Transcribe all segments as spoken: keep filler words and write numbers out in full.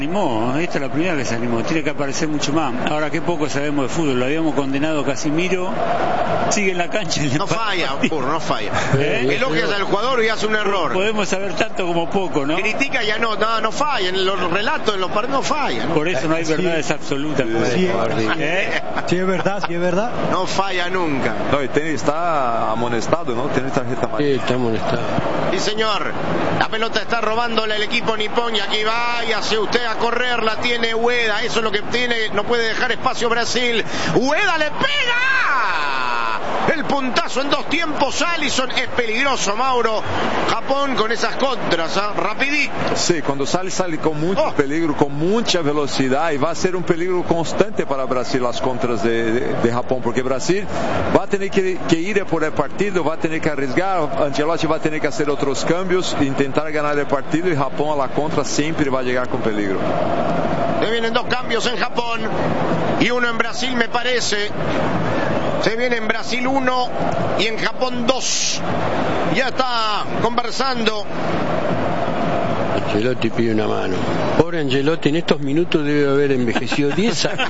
Animó, esta es la primera que se animó, tiene que aparecer mucho más. Ahora qué poco sabemos de fútbol, lo habíamos condenado a Casimiro, sigue en la cancha. No falla, burro, no falla. ¿Eh? Elogias al jugador y hace un error. Podemos saber tanto como poco, ¿no? Critica y anota, no, no falla, en los relatos, en los partidos no falla. ¿no? Por eso no hay verdades sí. absolutas. Sí, ¿Eh? sí, es verdad, sí es verdad. No falla nunca. No, y tiene, está amonestado, ¿no? Tiene tarjeta amarilla. Sí, está amonestado. Sí, señor. La pelota está robándole el equipo nipón y aquí va y hace usted a correr, la tiene Ueda, eso es lo que tiene, no puede dejar espacio Brasil. Ueda le pega. El puntazo en dos tiempos, Alisson, es peligroso, Mauro. Japón con esas contras, ¿eh? Rapidito. Sí, cuando sale, sale con mucho oh. peligro, con mucha velocidad y va a ser un peligro constante para Brasil las contras de, de, de Japón, porque Brasil va a tener que, que ir por el partido, va a tener que arriesgar, Ancelotti va a tener que hacer otros cambios, intentar ganar el partido y Japón a la contra siempre va a llegar con peligro. Se vienen dos cambios en Japón y uno en Brasil, me parece. Se viene en Brasil uno y en Japón dos. Ya está conversando. Ancelotti pide una mano. Pobre Ancelotti, en estos minutos debe haber envejecido diez años.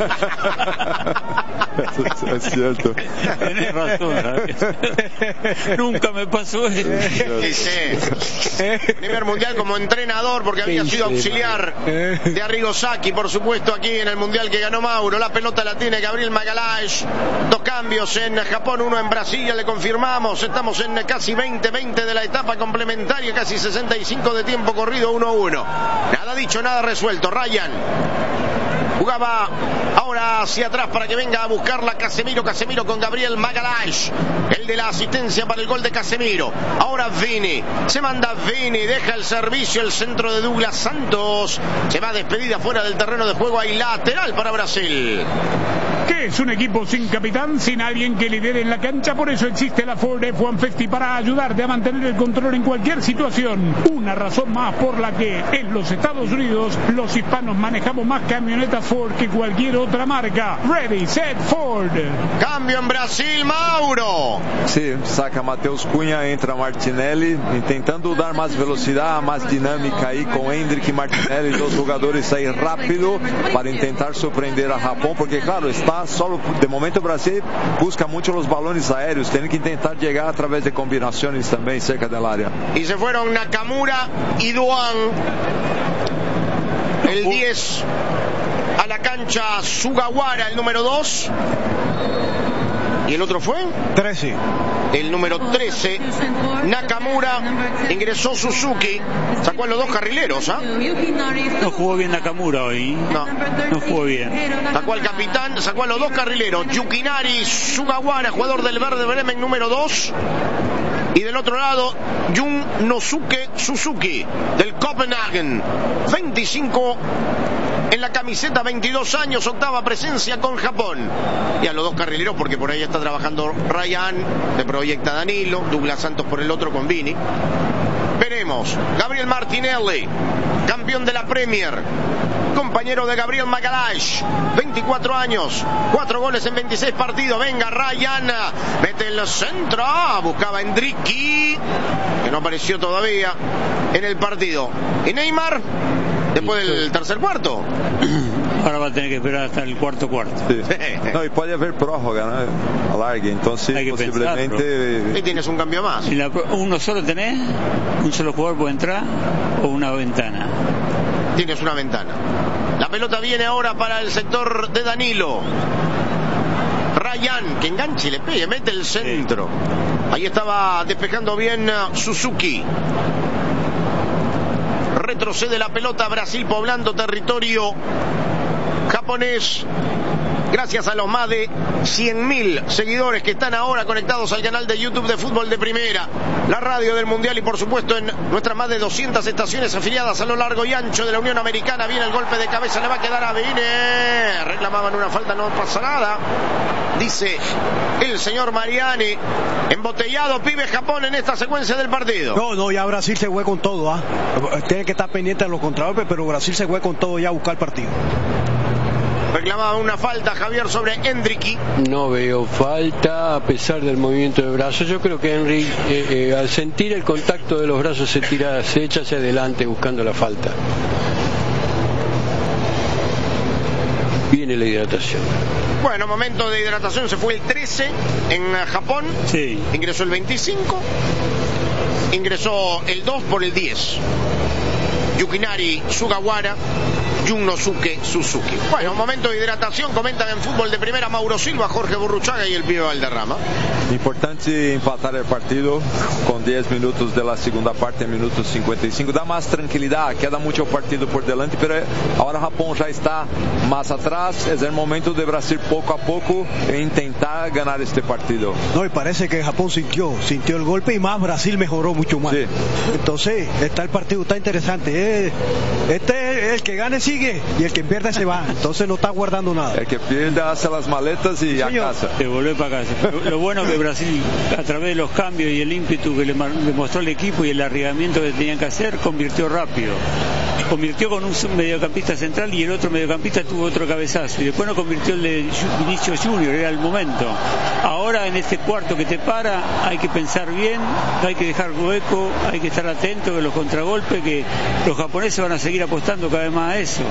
Es cierto. Tenés razón, ¿sabes? Nunca me pasó eso. Sí, sí. Primer mundial como entrenador, porque había sido auxiliar de Arrigo Sacchi, por supuesto, aquí en el mundial que ganó Mauro. La pelota la tiene Gabriel Magalhães. Dos cambios en Japón, uno en Brasil, ya le confirmamos. Estamos en casi veinte veinte de la etapa complementaria, casi sesenta y cinco de tiempo corrido, uno a uno. Nada dicho, nada resuelto. Ryan jugaba ahora hacia atrás para que venga a buscarla Casemiro. Casemiro con Gabriel Magalhães, el de la asistencia para el gol de Casemiro. Ahora Vini, se manda Vini, deja el servicio, el centro de Douglas Santos. Se va despedida fuera del terreno de juego. Hay lateral para Brasil. Que es un equipo sin capitán, sin alguien que lidere en la cancha. Por eso existe la Ford F ciento cincuenta para ayudarte a mantener el control en cualquier situación. Una razón más por la que en los Estados Unidos los hispanos manejamos más camionetas Ford que cualquier otra marca. Ready, set, Ford. Cambio en Brasil, Mauro. Sí, saca Matheus Cunha, entra Martinelli, intentando dar más velocidad, más dinámica ahí con Endrick y Martinelli, dos jugadores ahí rápido para intentar sorprender a Japón, porque claro, está solo, de momento Brasil busca mucho los balones aéreos, tiene que intentar llegar a través de combinaciones también cerca del área. Y se fueron Nakamura y Duan. El diez a la cancha, Sugawara, el número dos. ¿Y el otro fue? trece. El número trece, Nakamura. Ingresó Suzuki. Sacó a los dos carrileros, ¿ah? ¿eh? No jugó bien Nakamura hoy. No. No jugó bien. Sacó al capitán, sacó a los dos carrileros. Yukinari Sugawara, jugador del Werder Bremen, número dos. Y del otro lado, Jun Nosuke Suzuki, del Copenhagen. veinticinco en la camiseta, veintidós años, octava presencia con Japón. Y a los dos carrileros, porque por ahí está trabajando Ryan, se proyecta Danilo, Douglas Santos por el otro con Vini. Veremos. Gabriel Martinelli, campeón de la Premier, compañero de Gabriel Magalhães, veinticuatro años, cuatro goles en veintiséis partidos. Venga Ryan, mete el centro, buscaba Endricky, que no apareció todavía en el partido. Y Neymar, después del tercer cuarto. Ahora va a tener que esperar hasta el cuarto cuarto. Sí. No, y puede haber prórroga, ¿no? Alargue, entonces Hay que posiblemente... Y tienes un cambio más. ¿Y la, uno solo tenés? ¿Un solo jugador puede entrar? ¿O una ventana? Tienes una ventana. La pelota viene ahora para el sector de Danilo. Ryan, que enganche y le pegue, mete el centro. Sí. Ahí estaba despejando bien Suzuki. Retrocede la pelota, Brasil poblando territorio japonés. Gracias a los más de cien mil seguidores que están ahora conectados al canal de YouTube de Fútbol de Primera, la radio del Mundial, y por supuesto en nuestras más de doscientas estaciones afiliadas a lo largo y ancho de la Unión Americana. Viene el golpe de cabeza, le va a quedar a Vine. Reclamaban una falta, no pasa nada, dice el señor Mariani. Embotellado, pibe, Japón en esta secuencia del partido. No, no, ya Brasil se fue con todo, ¿ah? Tiene que estar pendiente de los contragolpes, pero Brasil se fue con todo ya a buscar el partido. Reclamaba una falta, Javier, sobre Endricky. No veo falta a pesar del movimiento de brazos. Yo creo que Henry eh, eh, al sentir el contacto de los brazos se tira, se echa hacia adelante buscando la falta. viene la hidratación. Bueno, momento de hidratación, se fue el trece en Japón, sí. Ingresó el veinticinco, ingresó el dos por el diez. Yukinari Sugawara, Junnosuke Suzuki. Bueno, momento de hidratación, comentan en Fútbol de Primera Mauro Silva, Jorge Burruchaga y el pibe Valderrama. Importante empatar el partido con diez minutos de la segunda parte, en minutos cincuenta y cinco. Da más tranquilidad, queda mucho partido por delante, pero ahora Japón ya está más atrás. Es el momento de Brasil poco a poco e intentar ganar este partido. No, y parece que Japón sintió, sintió el golpe y más Brasil mejoró mucho más. Sí. Entonces, está el partido, está interesante. Este, el que gane sigue y el que pierde se va. Entonces no está guardando nada. El que pierde hace las maletas y Señor. a casa. Se vuelve para casa. Lo, lo bueno que Brasil, a través de los cambios y el ímpetu que le, le mostró el equipo y el arriesgamiento que tenían que hacer, convirtió rápido. Convirtió con un mediocampista central y el otro mediocampista tuvo otro cabezazo. Y después no convirtió el de Vinicius Junior, era el momento. Ahora en este cuarto que te para, hay que pensar bien, hay que dejar hueco, hay que estar atento de los contragolpes, que los japoneses van a seguir apostando cada vez más a eso.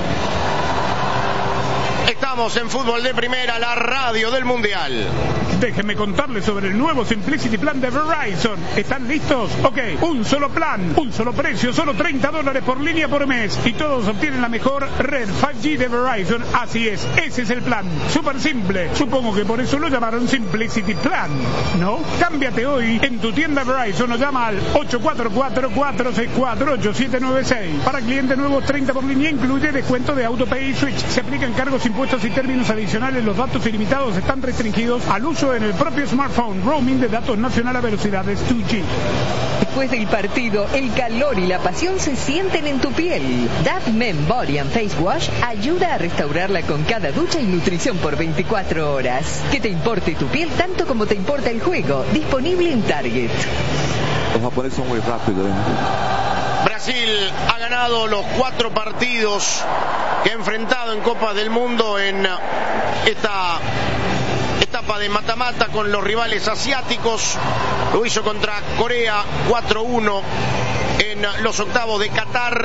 Estamos en Fútbol de Primera, la radio del Mundial. Déjenme contarles sobre el nuevo Simplicity Plan de Verizon. ¿Están listos? Ok, un solo plan, un solo precio, solo treinta dólares por línea por mes. Y todos obtienen la mejor red cinco G de Verizon. Así es, ese es el plan. Súper simple. Supongo que por eso lo llamaron Simplicity Plan, ¿no? Cámbiate hoy en tu tienda Verizon o llama al ocho cuatro cuatro, cuatro seis cuatro, ocho siete nueve seis. Para clientes nuevos, treinta por línea, incluye descuento de AutoPay y Switch. Se aplican cargos, impuestos y términos adicionales. Los datos ilimitados están restringidos al uso en el propio smartphone. Roaming de datos nacional a velocidades dos G. Después del partido, el calor y la pasión se sienten en tu piel. Dove Men Body and Face Wash ayuda a restaurarla con cada ducha y nutrición por veinticuatro horas. Que te importe tu piel tanto como te importa el juego. Disponible en Target. Los japoneses son muy rápidos, ¿eh? Brasil ha ganado los cuatro partidos que ha enfrentado en Copas del Mundo en esta etapa de mata-mata con los rivales asiáticos. Lo hizo contra Corea cuatro uno en los octavos de Qatar.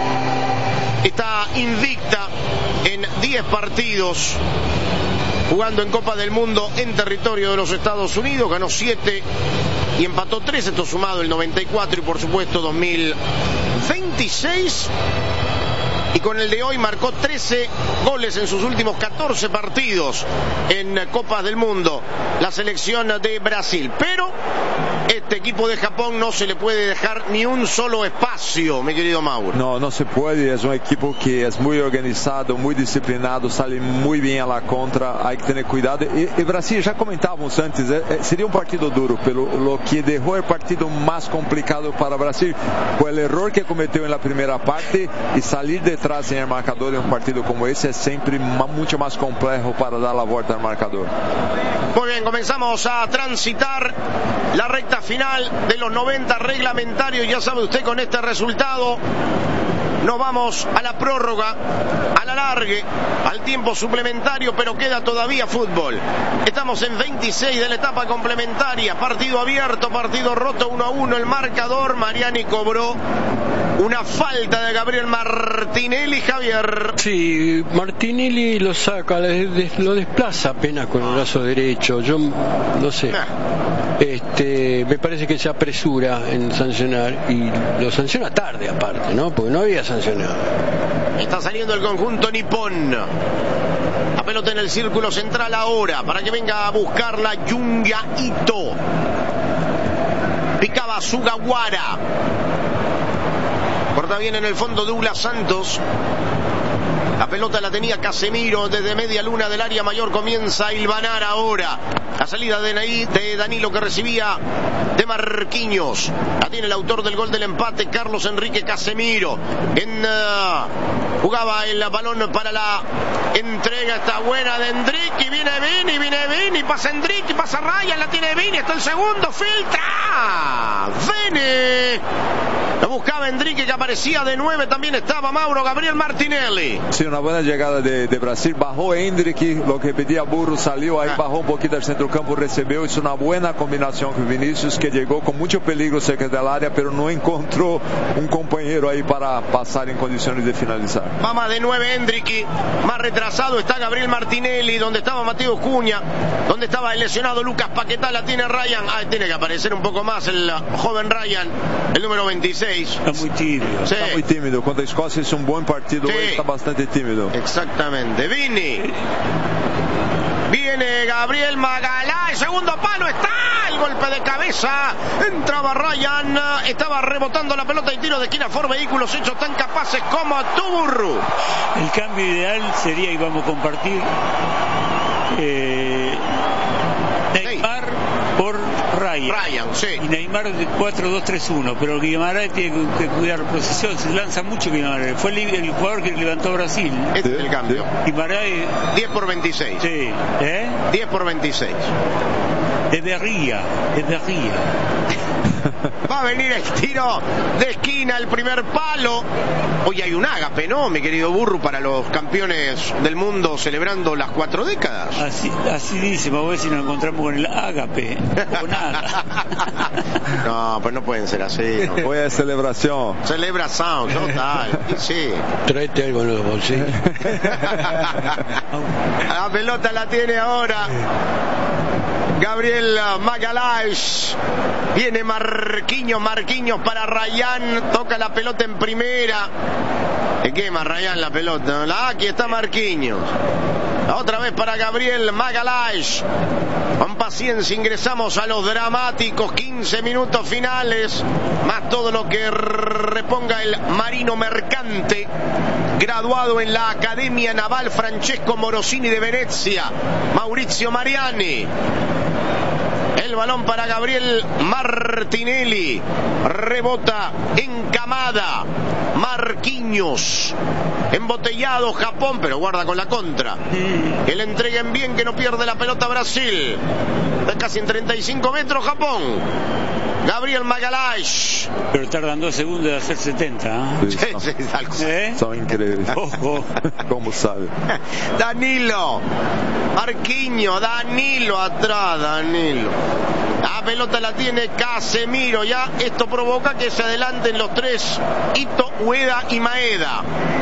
Está invicta en diez partidos jugando en Copa del Mundo en territorio de los Estados Unidos. Ganó siete y empató tres, esto sumado el noventa y cuatro y por supuesto dos mil veintiséis. Y con el de hoy marcó trece goles en sus últimos catorce partidos en Copas del Mundo, la selección de Brasil. Pero este equipo de Japón no se le puede dejar ni un solo espacio, mi querido Mauro. No, no se puede. Es un equipo que es muy organizado, muy disciplinado, sale muy bien a la contra. Hay que tener cuidado. Y, y Brasil, ya comentábamos antes, eh, sería un partido duro, pero lo que dejó el partido más complicado para Brasil fue el error que cometió en la primera parte, y salir detrás en el marcador en un partido como ese es siempre mucho más complejo para dar la vuelta al marcador. Muy bien, comenzamos a transitar la recta final de los noventa reglamentarios. Ya sabe usted, con este resultado nos vamos a la prórroga, a la largue, al tiempo suplementario, pero queda todavía fútbol. Estamos en veintiséis de la etapa complementaria, partido abierto, partido roto, uno a uno el marcador. Mariani cobró una falta de Gabriel Martinelli, Javier. Sí, Martinelli lo saca, lo desplaza apenas con el brazo derecho. Yo no sé. Este, me parece que se apresura en sancionar y lo sanciona tarde aparte, ¿no? Porque no había sancionado. Está saliendo el conjunto nipón. La pelota en el círculo central ahora para que venga a buscarla Junya Ito. Picaba Sugawara. Corta bien en el fondo Douglas Santos. La pelota la tenía Casemiro desde media luna del área mayor. Comienza a hilvanar ahora la salida de, Naí, de Danilo, que recibía de Marquinhos. La tiene el autor del gol del empate, Carlos Enrique Casemiro. En, uh, jugaba el balón para la entrega. Está buena de Endrick. Y viene Vini, viene Vini. Pasa Endrick, pasa Ryan. La tiene Vini. Está el segundo. Filtra. Vini. Lo buscaba Enrique, que aparecía de nueve. También estaba Mauro Gabriel Martinelli. Sí, una buena llegada de, de Brasil. Bajó Hendrick, lo que pedía Burro salió, ahí ah. bajó un poquito al centro campo, recibió. Hizo una buena combinación con Vinicius, que llegó con mucho peligro cerca del área, pero no encontró un compañero ahí para pasar en condiciones de finalizar. Vamos de nueve Hendrick. Más retrasado está Gabriel Martinelli, donde estaba Mateo Cunha, donde estaba el lesionado Lucas Paquetá. La tiene Ryan. Ah, tiene que aparecer un poco más el joven Ryan, el número veintiséis. Está muy tímido. Sí. Está muy tímido. Cuando Escocia hizo un buen partido, sí. Está bastante tímido. Exactamente. Vini. Viene Gabriel Magalhães. Segundo palo. Está el golpe de cabeza. Entraba Ryan. Estaba rebotando la pelota y tiro de esquina. Ford Vehículos hechos tan capaces como tú, Burro. El cambio ideal sería, y vamos a compartir, eh, Neymar por Ryan. Ryan, sí. Y Neymar de cuatro dos tres uno, pero Guimaraes tiene que cuidar la posición, se lanza mucho Guimaraes. Fue el, el jugador que levantó a Brasil. Este sí, es el cambio. Guimaraes. diez por veintiséis. Sí. ¿Eh? diez por veintiséis. Debería, debería. Va a venir el tiro de esquina, el primer palo. Hoy hay un ágape, ¿no, mi querido Burro, para los campeones del mundo celebrando las cuatro décadas? Así, así dice, vamos a ver si nos encontramos con el ágape. O nada. No, pues no pueden ser así. ¿No? Hoy es celebración. Celebración, total. Sí. Tráete algo en los bolsillos. La pelota la tiene ahora Gabriel Magalhães. Viene Marquinhos, Marquinhos para Ryan. Toca la pelota en primera. Le quema Ryan la pelota. La aquí está Marquinhos. La otra vez para Gabriel Magalhães. Con paciencia ingresamos a los dramáticos quince minutos finales. Más todo lo que reponga el marino mercante, graduado en la Academia Naval Francesco Morosini de Venecia, Maurizio Mariani. El balón para Gabriel Martinelli. Rebota en Camada. Marquinhos. Embotellado Japón, pero guarda con la contra. Que le entreguen bien, que no pierde la pelota Brasil. Está casi en treinta y cinco metros Japón. Gabriel Magalhães. Pero tardan dos segundos de hacer setenta. ¿eh? Sí, sí, sí, ¿Eh? Son increíbles. Ojo. ¿Cómo sabe? Danilo. Marquinhos. Danilo atrás. Danilo. La pelota la tiene Casemiro. Ya esto provoca que se adelanten los tres: Ito, Ueda y Maeda.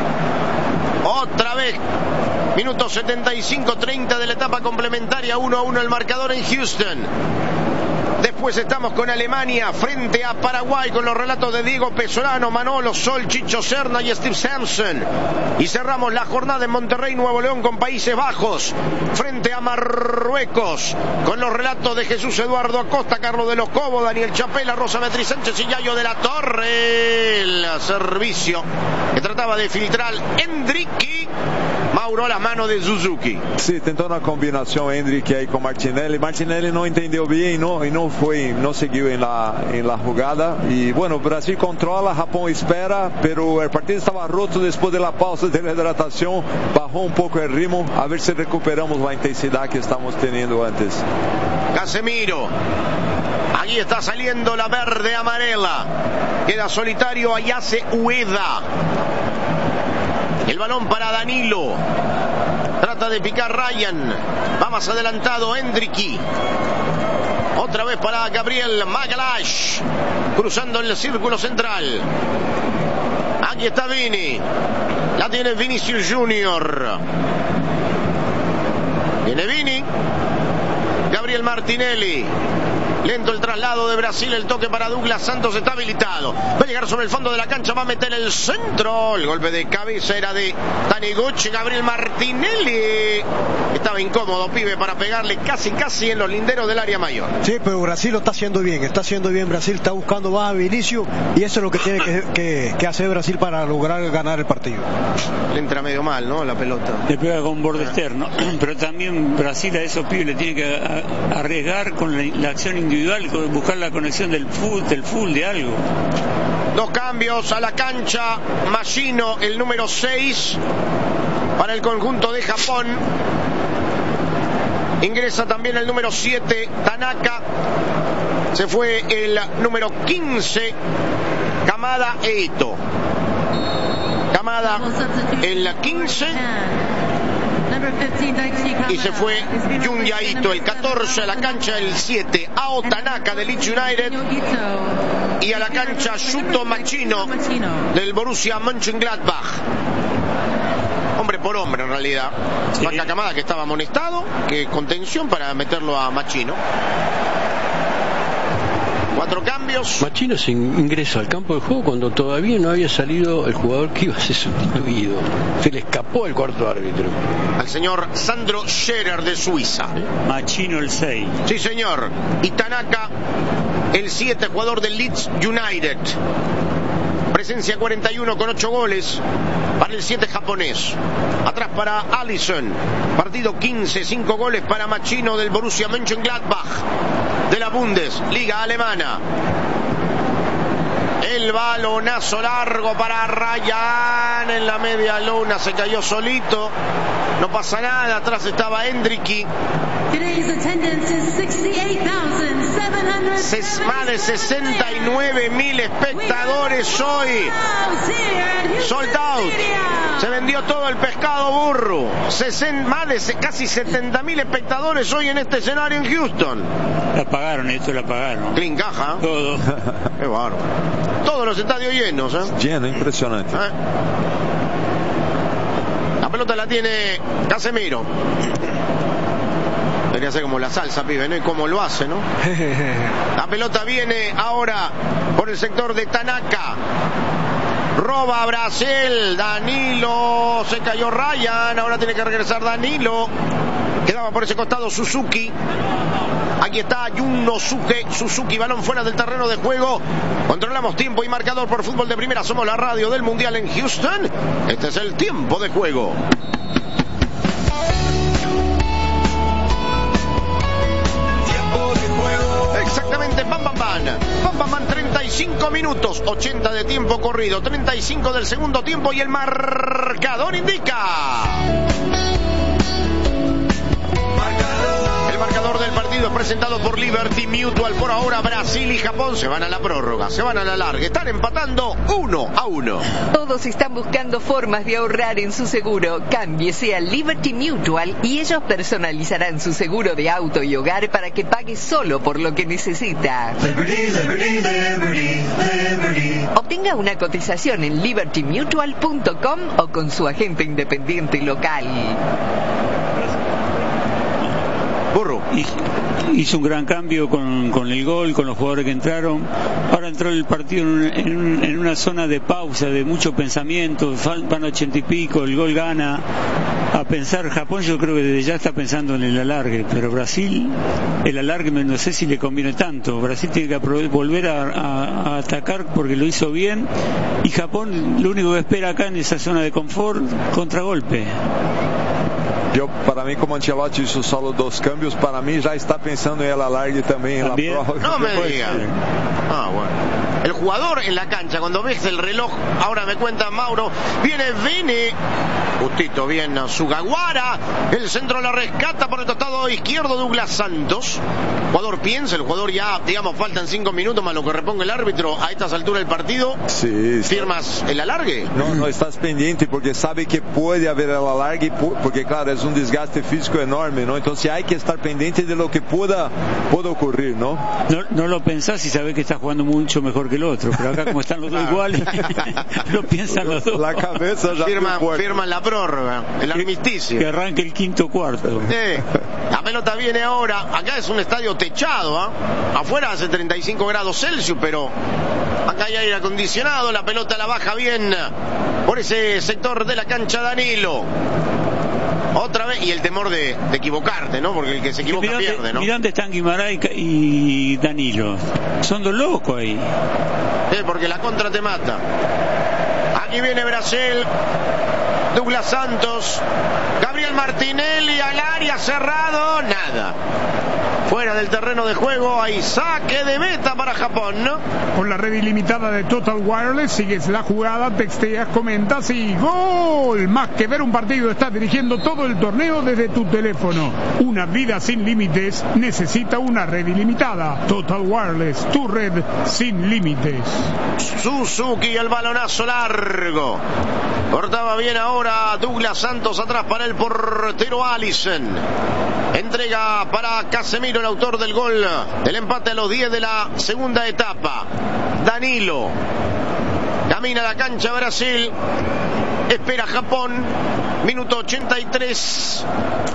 Otra vez. Minuto setenta y cinco treinta de la etapa complementaria. uno a uno el marcador en Houston. Después estamos con Alemania frente a Paraguay, con los relatos de Diego Pesolano, Manolo Sol, Chicho Serna y Steve Sampson. Y cerramos la jornada en Monterrey, Nuevo León, con Países Bajos frente a Marruecos, con los relatos de Jesús Eduardo Acosta, Carlos de los Cobos, Daniel Chapela, Rosa Beatriz Sánchez y Yayo de la Torre. El servicio que trataba de filtrar Hendrick. Mauro a la mano de Suzuki. Sí, tentó una combinación Hendrick ahí con Martinelli. Martinelli no entendió bien y no, y no fue, no siguió en la, en la jugada. Y bueno, Brasil controla, Japón espera, pero el partido estaba roto después de la pausa de la hidratación. Bajó un poco el ritmo, a ver si recuperamos la intensidad que estamos teniendo antes. Casemiro. Aquí está saliendo la verde amarela. Queda solitario Ayase Ueda. El balón para Danilo. Trata de picar Ryan. Va más adelantado Hendrick. Otra vez para Gabriel Magalhães. Cruzando el círculo central. Aquí está Vini. La tiene Vinicius Junior. Viene Vini. Gabriel Martinelli. Lento el traslado de Brasil, el toque para Douglas Santos está habilitado. Va a llegar sobre el fondo de la cancha, va a meter el centro. El golpe de cabeza era de Taniguchi. Gabriel Martinelli. Estaba incómodo, pibe, para pegarle casi, casi en los linderos del área mayor. Sí, pero Brasil lo está haciendo bien, está haciendo bien Brasil, está buscando más a Vinicius y eso es lo que tiene que, que, que hacer Brasil para lograr ganar el partido. Le entra medio mal, ¿no? La pelota. Le pega con borde externo, pero también Brasil a esos pibes le tiene que arriesgar con la, la acción individual. Buscar la conexión del full, del full de algo. Dos cambios a la cancha. Machino, el número seis para el conjunto de Japón. Ingresa también el número siete, Tanaka. Se fue el número quince, Kamada Eito. Kamada el quince. Y se fue Junya Ito, el catorce a la cancha, el siete, Ao Tanaka del Leeds United. Y a la cancha Shuto Machino del Borussia Mönchengladbach. Hombre por hombre en realidad. Sí. Vaca Kamada, que estaba amonestado, que contención para meterlo a Machino. Cuatro cambios. Machino se ingresó al campo de juego cuando todavía no había salido el jugador que iba a ser sustituido. Se le escapó el cuarto árbitro. Al señor Sandro Scherer de Suiza. ¿Sí? Machino el seis. Sí, señor. Y Tanaka el siete, jugador del Leeds United. Presencia cuarenta y uno con ocho goles para el siete japonés. Atrás para Alisson. Partido quince, cinco goles para Machino del Borussia Mönchengladbach de la Bundesliga alemana. El balonazo largo para Ryan en la media luna, se cayó solito. No pasa nada, atrás estaba Hendricky. Más de sesenta y nueve mil espectadores hoy. Sold out. Se vendió todo el pescado burro. Sesen, más de casi setenta mil espectadores hoy en este escenario en Houston. La pagaron, esto la pagaron. Clean caja. Todo. Qué bárbaro. Todos los estadios llenos, ¿eh? Lleno, impresionante. ¿Eh? La pelota la tiene Casemiro. Debería ser como la salsa, pibe, ¿no? Y cómo lo hace, ¿no? La pelota viene ahora por el sector de Tanaka. Roba Brasil. Danilo. Se cayó Ryan. Ahora tiene que regresar Danilo. Quedaba por ese costado Suzuki. Aquí está Yunosuke Suzuki, balón fuera del terreno de juego. Controlamos tiempo y marcador por Fútbol de Primera. Somos la radio del Mundial en Houston. Este es el tiempo de juego. Tiempo de juego. Exactamente, bam, bam, bam. Bam, bam, bam, treinta y cinco minutos, ochenta de tiempo corrido, treinta y cinco del segundo tiempo y el marcador indica... El marcador del partido es presentado por Liberty Mutual. Por ahora Brasil y Japón se van a la prórroga, se van a la larga. Están empatando uno a uno. Todos están buscando formas de ahorrar en su seguro. Cámbiese a Liberty Mutual y ellos personalizarán su seguro de auto y hogar para que pague solo por lo que necesita. Liberty, Liberty, Liberty, Liberty. Obtenga una cotización en liberty mutual punto com o con su agente independiente local. Burro. Hizo un gran cambio con, con el gol, con los jugadores que entraron. Ahora entró el partido en, un, en, un, en una zona de pausa, de mucho pensamiento. Van ochenta y pico, el gol gana. A pensar, Japón yo creo que desde ya está pensando en el alargue, pero Brasil, el alargue no sé si le conviene tanto. Brasil tiene que volver a, a, a atacar porque lo hizo bien. Y Japón lo único que espera acá en esa zona de confort, contragolpe. Yo, para mí, como Ancelotti hizo solo dos cambios, para mí ya está pensando en el alargue también, ¿También? en la prórroga. No me diga. Ah, bueno. El jugador en la cancha, cuando ves el reloj, ahora me cuenta Mauro, viene Vini, justito bien Sugawara, el centro la rescata por el costado izquierdo Douglas Santos. El jugador piensa, el jugador ya, digamos, faltan cinco minutos más lo que reponga el árbitro a estas alturas del partido. Sí, sí. ¿Firmas el alargue? No, no estás pendiente porque sabe que puede haber el alargue, porque claro, es un desgaste físico enorme, ¿no? Entonces hay que estar pendiente de lo que pueda, pueda ocurrir, ¿no? No, no lo pensás y sabés que está jugando mucho mejor que el otro, pero acá como están los dos iguales, lo piensan los dos. La cabeza ya firman, firman la prórroga, el armisticio. Que arranque el quinto cuarto. Sí. La pelota viene ahora, acá es un estadio techado, ¿eh? Afuera hace treinta y cinco grados Celsius, pero acá hay aire acondicionado, la pelota la baja bien por ese sector de la cancha Danilo. Otra vez, y el temor de, de equivocarte, ¿no? Porque el que se equivoca mirá pierde, ¿no? Mirá dónde están Guimarães y Danilo. Son dos locos ahí. Sí, porque la contra te mata. Aquí viene Brasil. Douglas Santos. Gabriel Martinelli al área, cerrado, nada. Fuera del terreno de juego, hay saque de meta para Japón, ¿no? Con la red ilimitada de Total Wireless, sigues la jugada, texteas, comentas y ¡gol! Más que ver un partido, estás dirigiendo todo el torneo desde tu teléfono. Una vida sin límites necesita una red ilimitada. Total Wireless, tu red sin límites. Suzuki, el balonazo largo. Cortaba bien ahora Douglas Santos, atrás para el portero Alisson. Entrega para Casemiro, el autor del gol del empate a los diez de la segunda etapa. Danilo. Camina a la cancha Brasil. Espera Japón. Minuto ochenta y tres.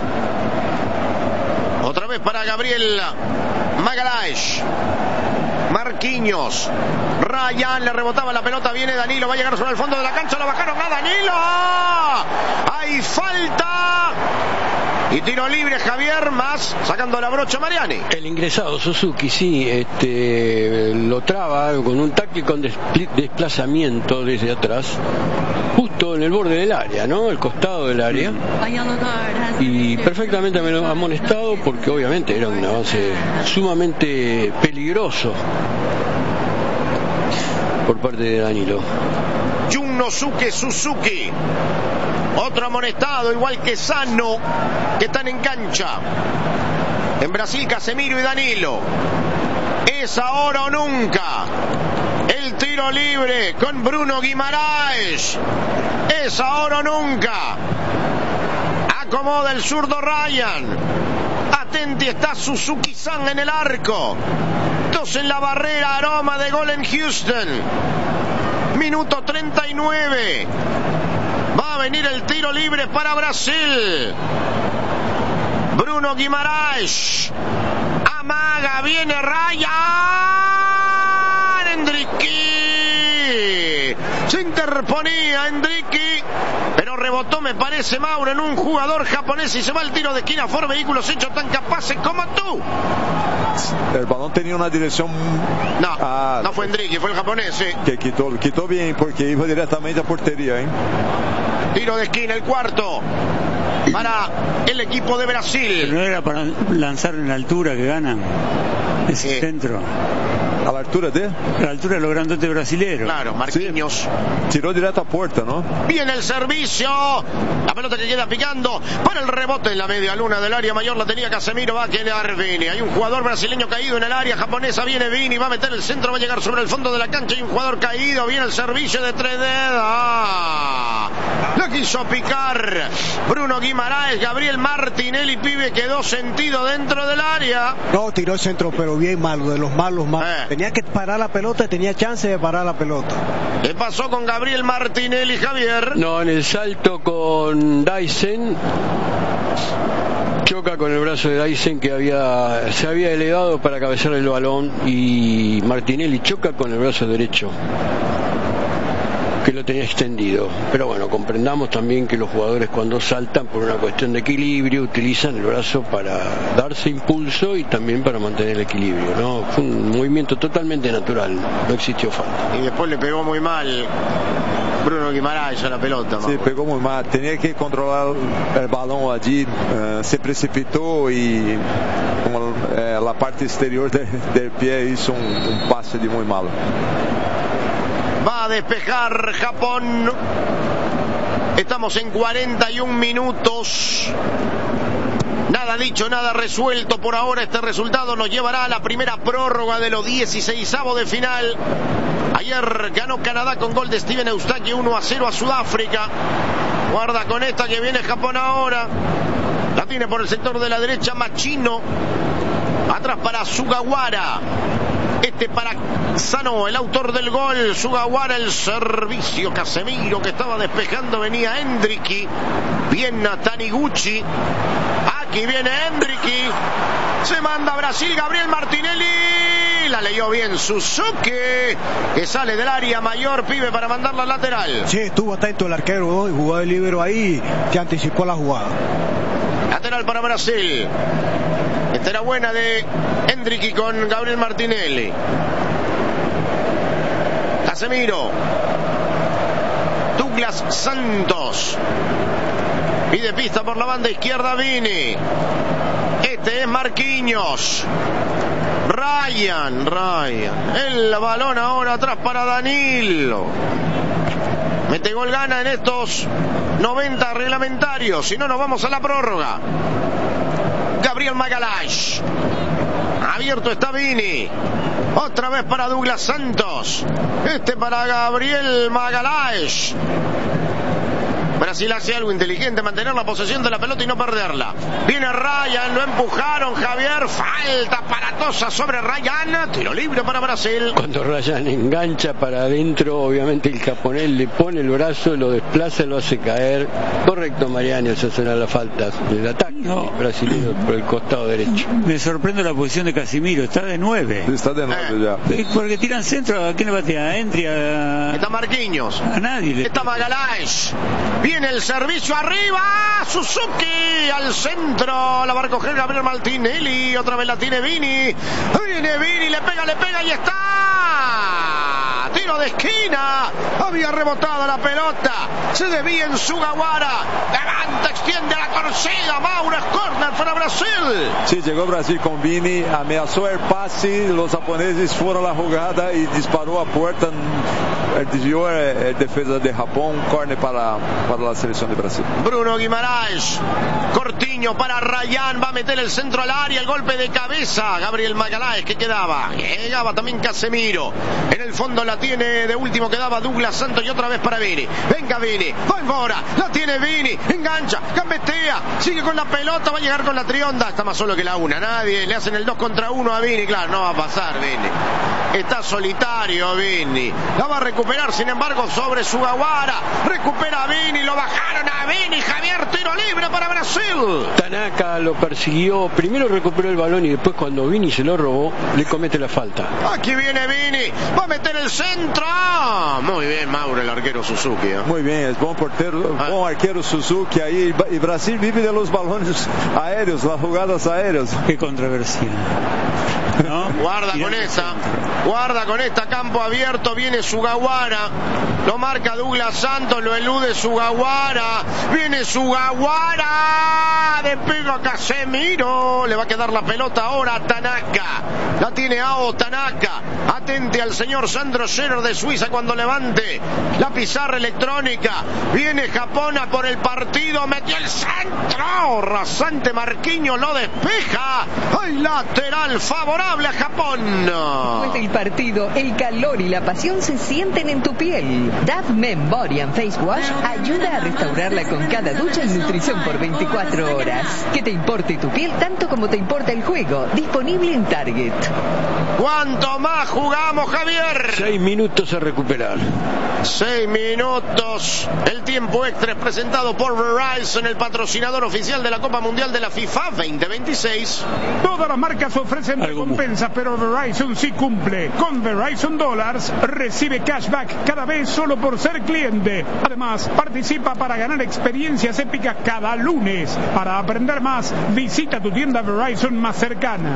Otra vez para Gabriel Magalhães. Marquinhos. Ryan le rebotaba la pelota. Viene Danilo. Va a llegar sobre el fondo de la cancha. Lo bajaron a Danilo. ¡Hay falta! Y tiro libre Javier, más sacando la brocha Mariani. El ingresado Suzuki, sí, este, lo traba con un tackle con desplazamiento desde atrás, justo en el borde del área, ¿no? El costado del área. Y perfectamente me lo ha amonestado porque obviamente era un avance sumamente peligroso por parte de Danilo. Junnosuke Suzuki. Otro amonestado, igual que Sano, que están en cancha. En Brasil, Casemiro y Danilo. Es ahora o nunca. El tiro libre con Bruno Guimaraes. Es ahora o nunca. Acomoda el zurdo Ryan. Atenti, está Suzuki-san en el arco. Dos en la barrera, aroma de gol en Houston. Minuto treinta y nueve. Va a venir el tiro libre para Brasil. Bruno Guimaraes. Amaga, viene Ryan. Endricky. Se interponía Endricky, pero rebotó, me parece, Mauro, en un jugador japonés y se va el tiro de esquina. Ford Vehículos hechos tan capaces como tú. El balón tenía una dirección. No, ah, no fue Endricky, fue el japonés, sí. Que quitó, quitó bien porque iba directamente a portería, ¿eh? Tiro de esquina, el cuarto para el equipo de Brasil. Pero no era para lanzar en la altura que ganan ese Sí. centro. A la altura de. A la altura de los grandotes brasileros. Claro, Marquinhos. Sí. Tiró directo a puerta, ¿no? Viene el servicio. La pelota que queda picando para el rebote en la media luna del área mayor. La tenía Casemiro. Va a quedar Vini. Hay un jugador brasileño caído en el área japonesa. Viene Vini. Va a meter el centro. Va a llegar sobre el fondo de la cancha. Hay un jugador caído. Viene el servicio de tres dedos. Lo quiso picar Bruno Guimaraes. Gabriel Martinelli, pibe, quedó sentido dentro del área. No, tiró el centro, pero bien malo, de los malos más. Eh. Tenía que parar la pelota, tenía chance de parar la pelota. ¿Qué pasó con Gabriel Martinelli, Javier? No, en el salto con Dyson choca con el brazo de Dyson, que había se había elevado para cabecear el balón, y Martinelli choca con el brazo derecho, que lo tenía extendido. Pero bueno, comprendamos también que los jugadores, cuando saltan por una cuestión de equilibrio, utilizan el brazo para darse impulso y también para mantener el equilibrio, ¿no? Fue un movimiento totalmente natural, no existió falta. Y después le pegó muy mal Bruno Guimaraes a la pelota. Sí, Mauro. pegó muy mal. Tenía que controlar el balón allí. Uh, se precipitó y con uh, la parte exterior de, del pie hizo un, un pase de muy malo. Va a despejar Japón. Estamos en cuarenta y un minutos. Nada dicho, nada resuelto por ahora. Este resultado nos llevará a la primera prórroga de los dieciseisavos de final. Ayer ganó Canadá con gol de Steven Eustaki uno a cero a Sudáfrica. Guarda con esta que viene Japón ahora. La tiene por el sector de la derecha Machino. Atrás para Sugawara. Este para Sano, el autor del gol. Sugawara, el servicio. Casemiro, que estaba despejando, venía Endricky. Bien Taniguchi. Aquí viene Endricky. Se manda a Brasil Gabriel Martinelli. La leyó bien Suzuki, que sale del área mayor, pibe, para mandarla al lateral. Sí, estuvo atento el arquero, ¿no? Y jugó el libero ahí, que anticipó la jugada. Lateral para Brasil. Esta era buena de Endricky con Gabriel Martinelli. Casemiro. Douglas Santos. Pide pista por la banda izquierda Vini. Este es Marquinhos. Ryan, Ryan. El balón ahora atrás para Danilo. Mete gol gana en estos noventa reglamentarios. Si no, nos vamos a la prórroga. Gabriel Magalhães. Abierto está Vini. Otra vez para Douglas Santos. Este para Gabriel Magalhães. Brasil hace algo inteligente, mantener la posesión de la pelota y no perderla. Viene Ryan, lo empujaron, Javier, falta aparatosa sobre Ryan, tiro libre para Brasil. Cuando Ryan engancha para adentro, obviamente el japonés le pone el brazo, lo desplaza, lo hace caer. Correcto, Mariano, esa será la falta del ataque no. brasileño por el costado derecho. Me sorprende la posición de Casimiro, está de nueve. Está de nueve eh. ya. Porque tiran centro, ¿a quién le batea? A Endri, a... Está Marquinhos. A nadie. Le... Está Magalhães. Viene el servicio arriba, Suzuki al centro, la va a recoger Gabriel Martinelli, otra vez la tiene Vini, viene Vini, le pega, le pega y está, tiro de esquina, había rebotado la pelota, se desvía en Sugawara, levanta, extiende a la torcida, Mauro, es córner para Brasil. Sí, llegó Brasil con Vini, amenazó el pase, los japoneses fueron a la jugada y disparó a puerta, desvió el defensa de Japón, córner para, para la selección de Brasil. Bruno Guimarães, Cortiño para Ryan, va a meter el centro al área, el golpe de cabeza, Gabriel Magalhães que quedaba, llegaba también Casemiro, en el fondo la tiene de último, quedaba Douglas Santos y otra vez para Vini, venga Vini, va embora, la tiene Vini, engancha, gambetea, sigue con la pelota, va a llegar con la trionda, está más solo que la una, nadie, le hacen el dos contra uno a Vini, claro, no va a pasar Vini, está solitario Vini, la va a recuperar sin embargo sobre Sugawara, recupera a Vini, lo bajaron a Vini, Javier, tiro libre para Brasil. Tanaka lo persiguió, primero recuperó el balón y después cuando Vini se lo robó, le comete la falta. Aquí viene Vini, va a meter el centro. Muy bien, Mauro, el arquero Suzuki. ¿eh? Muy bien, es buen portero, ah. buen arquero Suzuki ahí. Y Brasil vive de los balones aéreos, las jugadas aéreas. Qué controversia. ¿No? Guarda con esta, guarda con esta, campo abierto, viene Sugawara, lo marca Douglas Santos, lo elude Sugawara, viene Sugawara, de pega a Casemiro, le va a quedar la pelota ahora a Tanaka, la tiene Ao Tanaka, atente al señor Sandro Scherer de Suiza cuando levante la pizarra electrónica, viene Japón a por el partido, metió el centro, rasante Marquinhos, lo despeja, hay lateral favorable a Japón. Después del partido, el calor y la pasión se sienten en tu piel. Dove Men Body and Face Wash ayuda a restaurarla con cada ducha y nutrición por veinticuatro horas. Que te importe tu piel tanto como te importa el juego. Disponible en Target. ¿Cuánto más jugamos, Javier? Seis minutos a recuperar. Seis minutos. El tiempo extra es presentado por Verizon, el patrocinador oficial de la Copa Mundial de la FIFA veinte veintiséis. Todas las marcas ofrecen recompensas, pero Verizon sí cumple. Con Verizon Dollars recibe cashback cada vez solo por ser cliente. Además, participa para ganar experiencias épicas cada lunes. Para aprender más, visita tu tienda Verizon más cercana.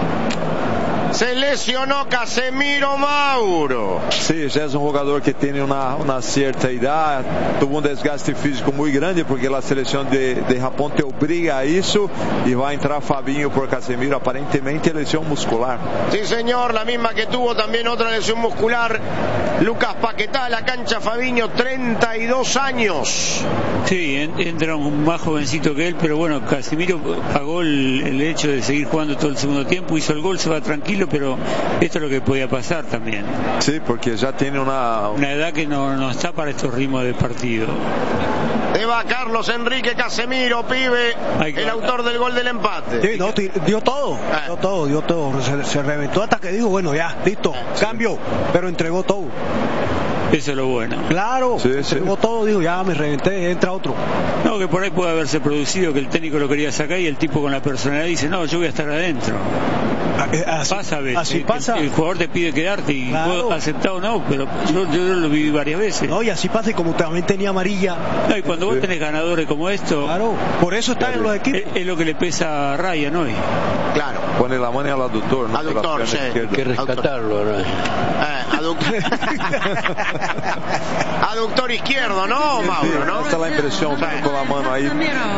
Se lesionó Casemiro, Mauro. Sí, ya es un jugador que tiene una, una cierta edad, tuvo un desgaste físico muy grande porque la selección de, de Japón te obliga a eso y va a entrar Fabinho por Casemiro, aparentemente lesión muscular. Sí, señor, la misma que tuvo también otra lesión muscular Lucas Paquetá, la cancha Fabinho, treinta y dos años. Sí, entra un más jovencito que él, pero bueno, Casemiro pagó el, el hecho de seguir jugando todo el segundo tiempo, hizo el gol, se va tranquilo, pero esto es lo que podía pasar también. Sí, porque ya tiene una... Una edad que no, no está para estos ritmos de partido. Va Carlos Enrique Casemiro, pibe, el autor del gol del empate. Sí, no, dio todo, ah. dio todo, dio todo, se, se reventó hasta que dijo, bueno, ya, listo, sí. Cambio, pero entregó todo. Eso es lo bueno. Claro, sí, entregó sí. todo, dijo, ya me reventé, entra otro. No, que por ahí puede haberse producido que el técnico lo quería sacar y el tipo con la personalidad dice, no, yo voy a estar adentro. Así pasa a veces. Así pasa. El, el jugador te pide quedarte y claro. Vos aceptado o no, pero yo, yo lo viví varias veces. No, y así pasa, y como también tenía amarilla. No, y cuando sí. vos tenés ganadores como esto. Claro, por eso están claro. en los equipos. Es, es lo que le pesa a Ryan hoy. Claro. Pone la mano al aductor, ¿no? Aductor, sí. Hay que rescatarlo, Ryan. Eh, aductor. Aductor izquierdo, ¿no, Mauro? ¿No? Esta es la impresión, sí. Con la mano ahí.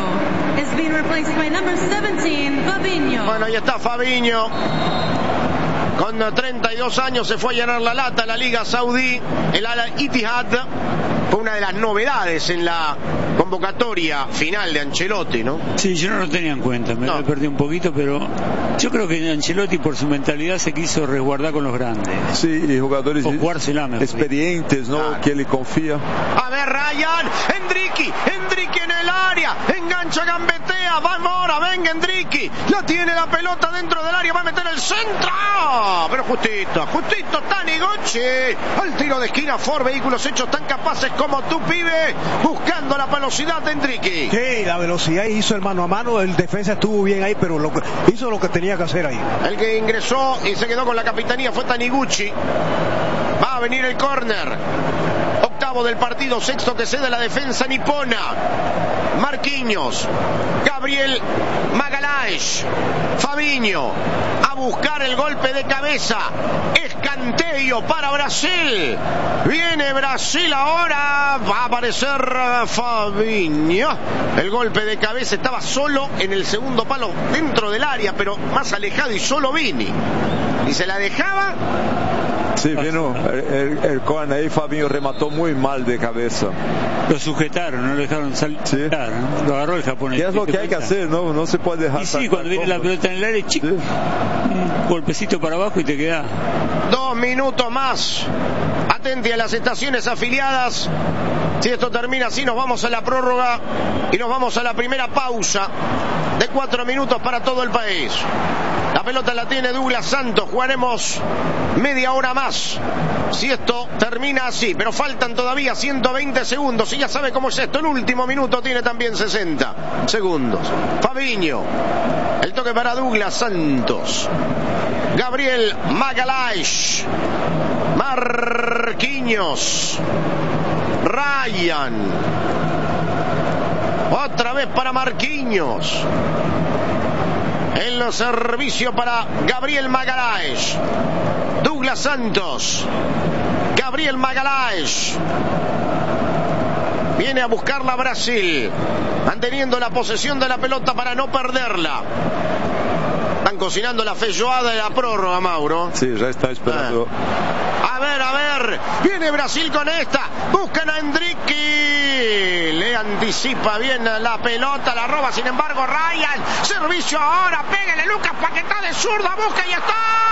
Bueno, ahí está Fabinho. Con treinta y dos años se fue a llenar la lata la Liga Saudí, el Al-Ittihad. Fue una de las novedades en la convocatoria final de Ancelotti, ¿no? Sí, yo no lo tenía en cuenta, me no. lo perdí un poquito, pero yo creo que Ancelotti por su mentalidad se quiso resguardar con los grandes. Sí, y jugadores experientes, ¿no? Claro. Que le confía. A ver, Ryan, Endricky, Endricky en el área, engancha, gambetea, va Mora, venga Endricky, la tiene la pelota dentro del área, va a meter el centro, pero justito, justito Taniguchi, al tiro de esquina, Ford, vehículos hechos tan capaces como tú, pibe, buscando la velocidad de Endricky. Sí, la velocidad, hizo el mano a mano, el defensa estuvo bien ahí, pero lo que, hizo lo que tenía que hacer ahí. El que ingresó y se quedó con la capitanía fue Taniguchi. Va a venir el córner. Octavo del partido, sexto que cede la defensa nipona. Marquinhos, Gabriel Magalhães, Fabinho a buscar el golpe de cabeza. Escanteio para Brasil. Viene Brasil ahora. Va a aparecer Fabinho. El golpe de cabeza, estaba solo en el segundo palo dentro del área, pero más alejado, y solo Vini. Y se la dejaba. Sí, vino el, el, el corner ahí, Fabinho remató muy mal de cabeza. Lo sujetaron, no lo dejaron salir. Sí. ¿No? Lo agarró el japonés. ¿Qué es lo que hay que hacer? No, no se puede dejar. Y sí, cuando viene la pelota en el aire, chico, sí. Un golpecito para abajo y te queda. Dos minutos más. Atente a las estaciones afiliadas. Si esto termina así, nos vamos a la prórroga y nos vamos a la primera pausa de cuatro minutos para todo el país. La pelota la tiene Douglas Santos. Jugaremos media hora más si esto termina así, pero faltan todavía ciento veinte segundos y ya sabe cómo es esto. El último minuto tiene también sesenta segundos. Fabinho, el toque para Douglas Santos. Gabriel Magalhães, Marquinhos, Ryan, otra vez para Marquinhos. El servicio para Gabriel Magalhães. Douglas Santos. Gabriel Magalhães. Viene a buscarla Brasil, manteniendo la posesión de la pelota para no perderla. Están cocinando la feijoada de la prórroga, Mauro. Sí, ya está esperando. Ah. A ver, a ver. Viene Brasil con esta. Buscan a Endricky. Le anticipa bien la pelota, la roba, sin embargo, Ryan. Servicio ahora. Pégale, Lucas Paquetá de zurda. Busca y está.